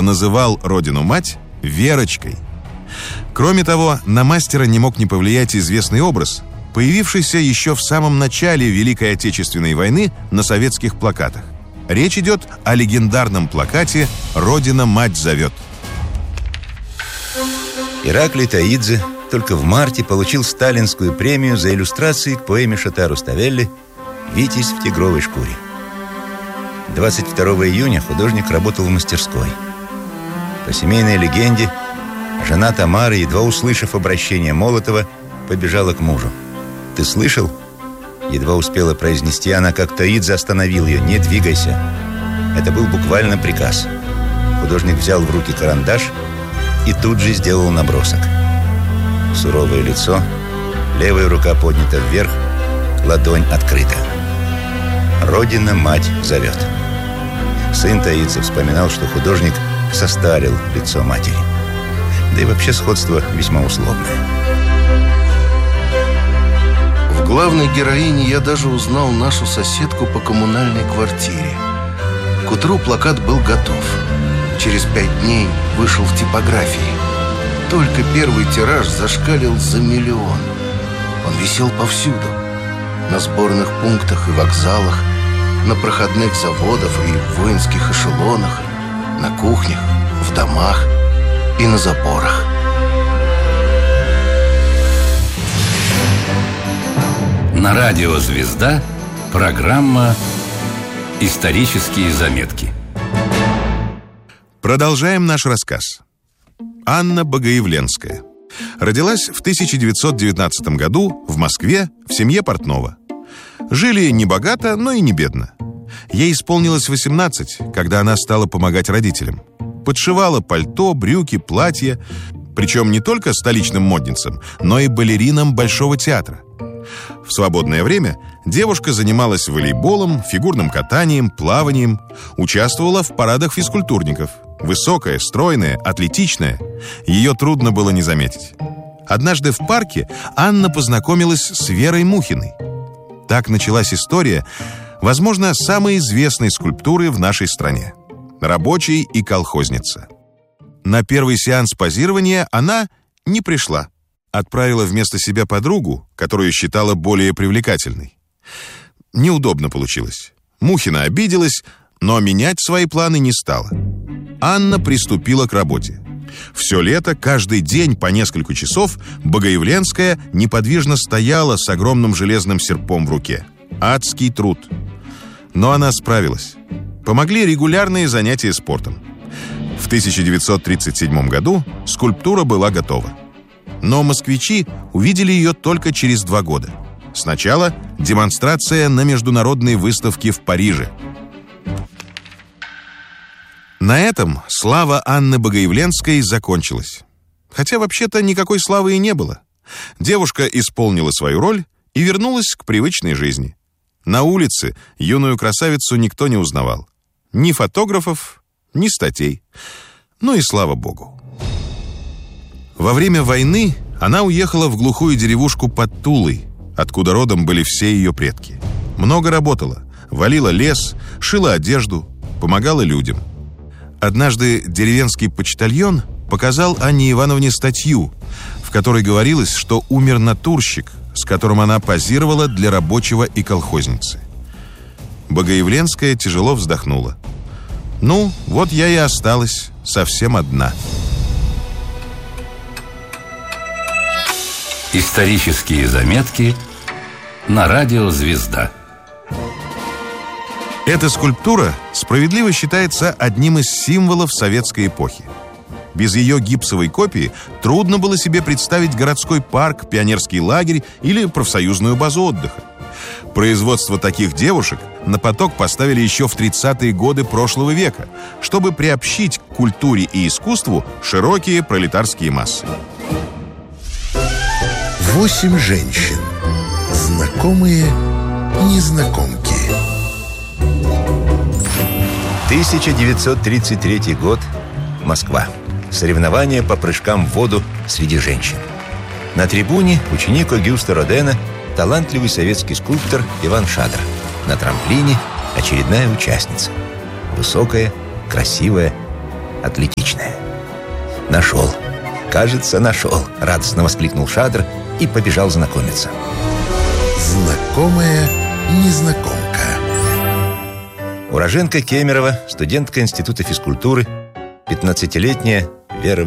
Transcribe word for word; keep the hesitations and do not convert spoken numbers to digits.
называл родину-мать Верочкой. Кроме того, на мастера не мог не повлиять известный образ, появившийся еще в самом начале Великой Отечественной войны на советских плакатах. Речь идет о легендарном плакате «Родина-мать зовет». Ираклий Таидзе только в марте получил сталинскую премию за иллюстрации к поэме Шота Руставели «Витязь в тигровой шкуре». двадцать второго июня художник работал в мастерской. По семейной легенде, жена Тамары, едва услышав обращение Молотова, побежала к мужу. «Ты слышал?» Едва успела произнести она, как Таидзе остановил ее. «Не двигайся». Это был буквально приказ. Художник взял в руки карандаш и тут же сделал набросок. Суровое лицо, левая рука поднята вверх, ладонь открыта. «Родина-мать зовет». Сын Таидзе вспоминал, что художник состарил лицо матери. Да и вообще сходство весьма условное. В главной героине я даже узнал нашу соседку по коммунальной квартире. К утру плакат был готов. Через пять дней вышел в типографии. Только первый тираж зашкалил за миллион. Он висел повсюду. На сборных пунктах и вокзалах, на проходных заводах и воинских эшелонах, на кухнях, в домах и на заборах. На радио «Звезда» программа «Исторические заметки». Продолжаем наш рассказ. Анна Богоявленская родилась в тысяча девятьсот девятнадцатом году в Москве в семье портного. Жили не богато, но и не бедно. Ей исполнилось восемнадцать, когда она стала помогать родителям. Подшивала пальто, брюки, платья, причем не только столичным модницам, но и балеринам Большого театра. В свободное время девушка занималась волейболом, фигурным катанием, плаванием, участвовала в парадах физкультурников. Высокая, стройная, атлетичная. Ее трудно было не заметить. Однажды в парке Анна познакомилась с Верой Мухиной. Так началась история, возможно, самой известной скульптуры в нашей стране. Рабочий и колхозница. На первый сеанс позирования она не пришла. Отправила вместо себя подругу, которую считала более привлекательной. Неудобно получилось. Мухина обиделась, но менять свои планы не стала. Анна приступила к работе. Все лето, каждый день по несколько часов Богоявленская неподвижно стояла с огромным железным серпом в руке. Адский труд. Но она справилась. Помогли регулярные занятия спортом. В тысяча девятьсот тридцать седьмом году скульптура была готова. Но москвичи увидели ее только через два года. Сначала демонстрация на международной выставке в Париже. На этом слава Анны Богоявленской закончилась. Хотя вообще-то никакой славы и не было. Девушка исполнила свою роль и вернулась к привычной жизни. На улице юную красавицу никто не узнавал. Ни фотографов, ни статей. Ну и слава богу. Во время войны она уехала в глухую деревушку под Тулой, откуда родом были все ее предки. Много работала, валила лес, шила одежду, помогала людям. Однажды деревенский почтальон показал Анне Ивановне статью, в которой говорилось, что умер натурщик, с которым она позировала для рабочего и колхозницы. Богоявленская тяжело вздохнула. «Ну, вот я и осталась совсем одна». Исторические заметки на радио «Звезда». Эта скульптура справедливо считается одним из символов советской эпохи. Без ее гипсовой копии трудно было себе представить городской парк, пионерский лагерь или профсоюзную базу отдыха. Производство таких девушек на поток поставили еще в тридцатые годы прошлого века, чтобы приобщить к культуре и искусству широкие пролетарские массы. Восемь женщин. Знакомые незнакомки. тысяча девятьсот тридцать третий год. Москва. Соревнования по прыжкам в воду среди женщин. На трибуне ученик Огюста Родена, талантливый советский скульптор Иван Шадр. На трамплине очередная участница. Высокая, красивая, атлетичная. Нашел. Кажется, нашел. Радостно воскликнул Шадр и побежал знакомиться. Знакомая незнакомка. Уроженка Кемерово, студентка Института физкультуры, пятнадцатилетняя Вера